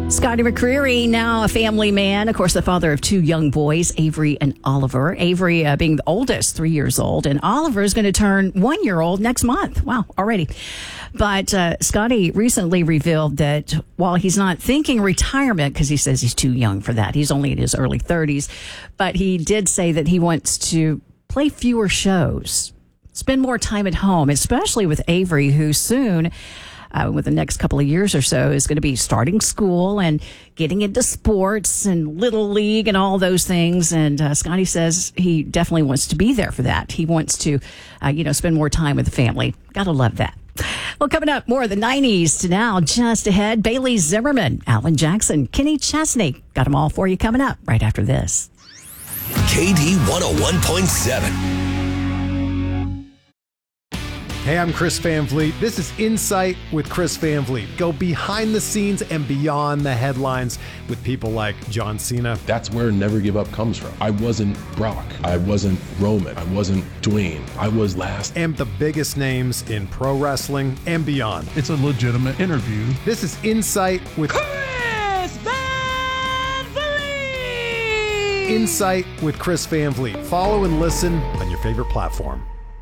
Scotty McCreery, now a family man, of course, the father of two young boys, Avery and Oliver. Avery being the oldest, 3 years old, and Oliver is going to turn 1 year old next month. Wow, already. But Scotty recently revealed that while he's not thinking retirement, because he says he's too young for that, he's only in his early 30s, but he did say that he wants to play fewer shows, spend more time at home, especially with Avery, who soon, with the next couple of years or so, is going to be starting school and getting into sports and Little League and all those things. And Scotty says he definitely wants to be there for that. He wants to, spend more time with the family. Gotta love that. Well, coming up, more of the 90s to now. Just ahead, Bailey Zimmerman, Alan Jackson, Kenny Chesney. Got them all for you coming up right after this. KD 101.7. Hey, I'm Chris Van Vliet. This is Insight with Chris Van Vliet. Go behind the scenes and beyond the headlines with people like John Cena. That's where Never Give Up comes from. I wasn't Brock. I wasn't Roman. I wasn't Dwayne. I was last. And the biggest names in pro wrestling and beyond. It's a legitimate interview. This is Insight with Chris Van Vliet. Insight with Chris Van Vliet. Follow and listen on your favorite platform.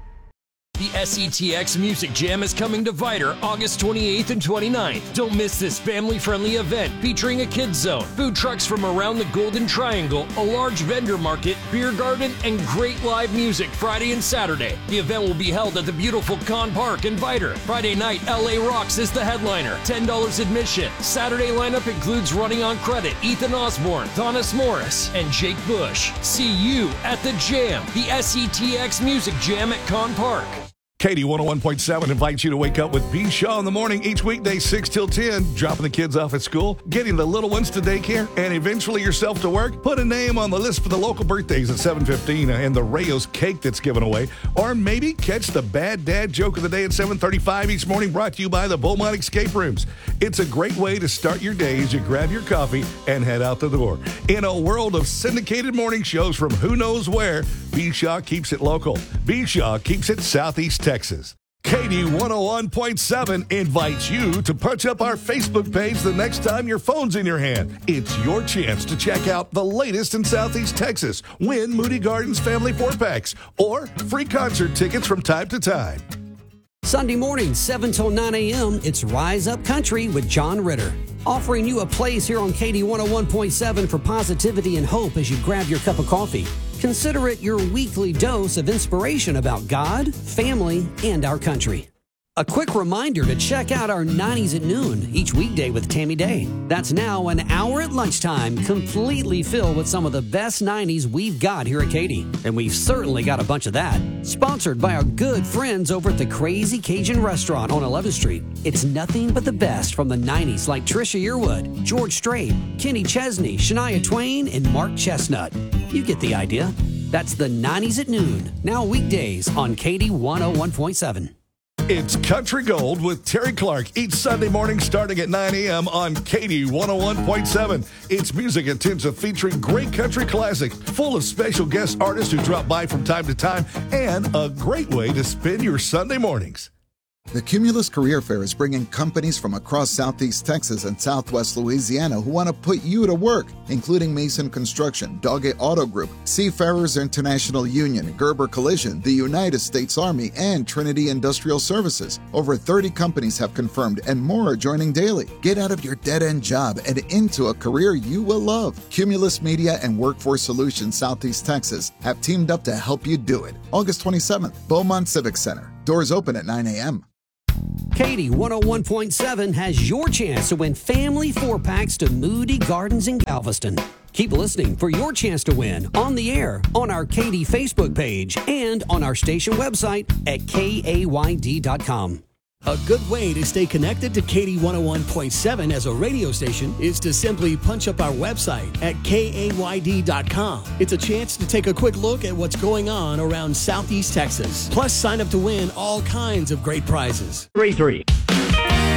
The SETX Music Jam is coming to Vitor August 28th and 29th. Don't miss this family-friendly event featuring a kids zone, food trucks from around the Golden Triangle, a large vendor market, beer garden, and great live music Friday and Saturday. The event will be held at the beautiful Con Park in Vitor. Friday night, LA Rocks is the headliner, $10 admission. Saturday lineup includes Running on Credit, Ethan Osborne, Thomas Morris, and Jake Bush. See you at the Jam, the SETX Music Jam at Con Park. KD 101.7 invites you to wake up with B. Shaw in the morning each weekday 6 till 10, dropping the kids off at school, getting the little ones to daycare, and eventually yourself to work. Put a name on the list for the local birthdays at 7:15 and the Rayos cake that's given away. Or maybe catch the bad dad joke of the day at 7:35 each morning, brought to you by the Beaumont Escape Rooms. It's a great way to start your day as you grab your coffee and head out the door. In a world of syndicated morning shows from who knows where, B. Shaw keeps it local. B. Shaw keeps it Southeast Texas. KD 101.7 invites you to punch up our Facebook page the next time your phone's in your hand. It's your chance to check out the latest in Southeast Texas, win Moody Gardens Family 4-packs, or free concert tickets from time to time. Sunday morning, 7 till 9 a.m., it's Rise Up Country with John Ritter. Offering you a place here on KD 101.7 for positivity and hope as you grab your cup of coffee. Consider it your weekly dose of inspiration about God, family, and our country. A quick reminder to check out our 90s at noon each weekday with Tammy Day. That's now an hour at lunchtime, completely filled with some of the best 90s we've got here at Katy. And we've certainly got a bunch of that. Sponsored by our good friends over at the Crazy Cajun Restaurant on 11th Street. It's nothing but the best from the 90s like Trisha Yearwood, George Strait, Kenny Chesney, Shania Twain, and Mark Chestnut. You get the idea. That's the 90s at noon, now weekdays on KD 101.7. It's Country Gold with Terry Clark each Sunday morning starting at 9 a.m. on KD 101.7. It's music intensive featuring great country classics, full of special guest artists who drop by from time to time, and a great way to spend your Sunday mornings. The Cumulus Career Fair is bringing companies from across Southeast Texas and Southwest Louisiana who want to put you to work, including Mason Construction, Doggett Auto Group, Seafarers International Union, Gerber Collision, the United States Army, and Trinity Industrial Services. Over 30 companies have confirmed, and more are joining daily. Get out of your dead-end job and into a career you will love. Cumulus Media and Workforce Solutions Southeast Texas have teamed up to help you do it. August 27th, Beaumont Civic Center. Doors open at 9 a.m. KD 101.7 has your chance to win family 4-packs to Moody Gardens in Galveston. Keep listening for your chance to win on the air, on our KD Facebook page, and on our station website at kayd.com. A good way to stay connected to KD 101.7 as a radio station is to simply punch up our website at kayd.com. It's a chance to take a quick look at what's going on around Southeast Texas. Plus, sign up to win all kinds of great prizes. 3-3.